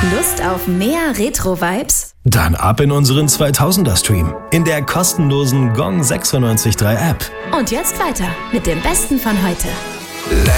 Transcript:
Lust auf mehr Retro-Vibes? Dann ab in unseren 2000er-Stream in der kostenlosen Gong 96.3 App. Und jetzt weiter mit dem Besten von heute.